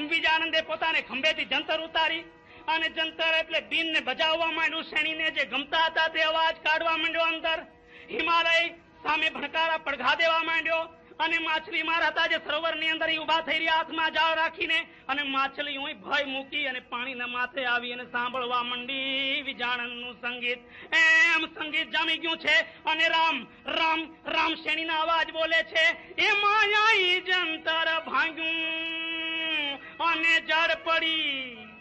વિજાનંદે પોતાને ખંભેથી જંતર ઉતારી અને જંતર એટલે બીનને બજાવવા માંડ્યું. શેણીને જે ગમતા હતા તે અવાજ કાઢવા માંડ્યો. અંદર હિમાલય સામે ભણકારા પડઘા દેવા માંડ્યો અને માછલી મારતા જે સરોવરની અંદર ઉભા થઈ રહ્યા હાથમાં જાળ રાખીને અને માછલી ભય મૂકી અને પાણીના માથે આવી અને સાંભળવા માંડી વિજાણંદનું સંગીત. એમ સંગીત જામી ગયું છે અને રામ રામ રામ શેણીના અવાજ બોલે છે. એ માયા જંતર ભાંગ્યું અને જળ પડી